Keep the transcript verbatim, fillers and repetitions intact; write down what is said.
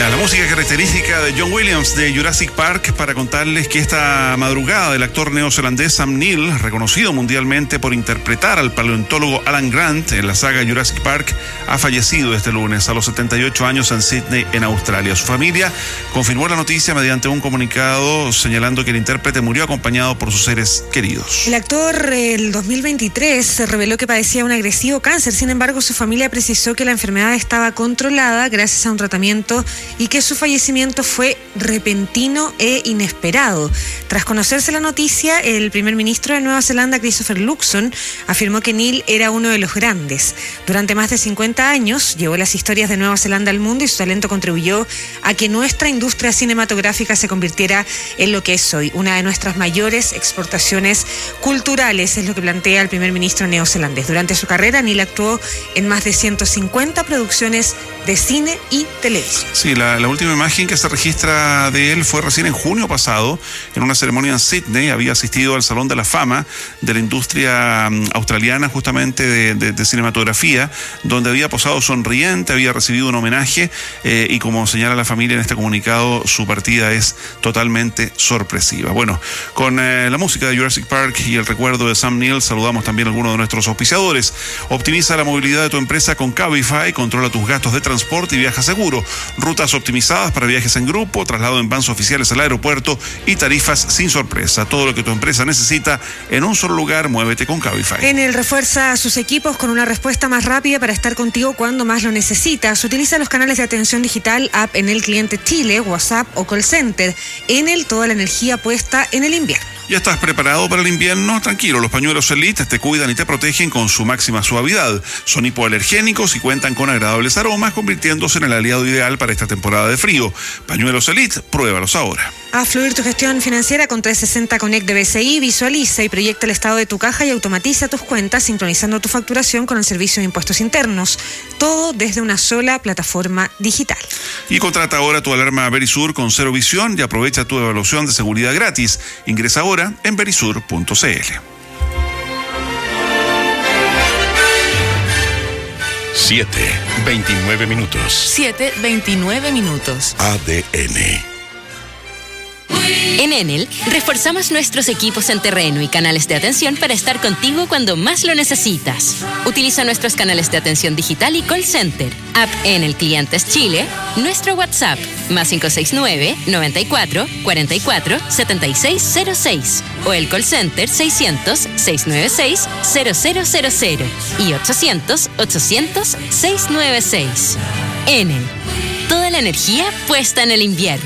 Ya, la música característica de John Williams de Jurassic Park, para contarles que esta madrugada el actor neozelandés Sam Neill, reconocido mundialmente por interpretar al paleontólogo Alan Grant en la saga Jurassic Park, ha fallecido este lunes a los setenta y ocho años en Sydney, en Australia. Su familia confirmó la noticia mediante un comunicado señalando que el intérprete murió acompañado por sus seres queridos. El actor, el dos mil veintitrés, se reveló que padecía un agresivo cáncer. Sin embargo, su familia precisó que la enfermedad estaba controlada gracias a un tratamiento y que su fallecimiento fue repentino e inesperado. Tras conocerse la noticia, el primer ministro de Nueva Zelanda, Christopher Luxon, afirmó que Neill era uno de los grandes. Durante más de cincuenta años llevó las historias de Nueva Zelanda al mundo y su talento contribuyó a que nuestra industria cinematográfica se convirtiera en lo que es hoy, una de nuestras mayores exportaciones culturales, es lo que plantea el primer ministro neozelandés. Durante su carrera, Neill actuó en más de ciento cincuenta producciones de cine y televisión. Sí, la, la última imagen que se registra de él fue recién en junio pasado, en una ceremonia en Sydney. Había asistido al Salón de la Fama de la industria um, australiana, justamente de, de, de cinematografía, donde había posado sonriente, había recibido un homenaje eh, y como señala la familia en este comunicado, su partida es totalmente sorpresiva. Bueno, con eh, la música de Jurassic Park y el recuerdo de Sam Neill, saludamos también a algunos de nuestros auspiciadores. Optimiza la movilidad de tu empresa con Cabify, controla tus gastos de transporte y viaja seguro. Rutas optimizadas para viajes en grupo, traslado en vans oficiales al aeropuerto y tarifas sin sorpresa. Todo lo que tu empresa necesita en un solo lugar, muévete con Cabify. Enel refuerza sus equipos con una respuesta más rápida para estar contigo cuando más lo necesitas. Utiliza los canales de atención digital, app Enel Cliente Chile, WhatsApp o call center. Enel, toda la energía puesta en el invierno. ¿Ya estás preparado para el invierno? Tranquilo, los pañuelos Elite te cuidan y te protegen con su máxima suavidad. Son hipoalergénicos y cuentan con agradables aromas, convirtiéndose en el aliado ideal para esta temporada de frío. Pañuelos Elite, pruébalos ahora. A fluir tu gestión financiera con trescientos sesenta Connect de B C I, visualiza y proyecta el estado de tu caja y automatiza tus cuentas, sincronizando tu facturación con el servicio de impuestos internos. Todo desde una sola plataforma digital. Y contrata ahora tu alarma Verisur con cero visión y aprovecha tu evaluación de seguridad gratis. Ingresa ahora en verisur punto c l. siete, veintinueve minutos. siete, veintinueve minutos. A D N. En Enel, reforzamos nuestros equipos en terreno y canales de atención para estar contigo cuando más lo necesitas. Utiliza nuestros canales de atención digital y call center, app Enel Clientes Chile, nuestro WhatsApp, más cinco seis nueve, noventa y cuatro, cuarenta y cuatro, setenta y seis cero seis, o el call center seiscientos, seiscientos noventa y seis, cero cero cero cero y ochocientos, ochocientos, seiscientos noventa y seis. Enel, toda la energía puesta en el invierno.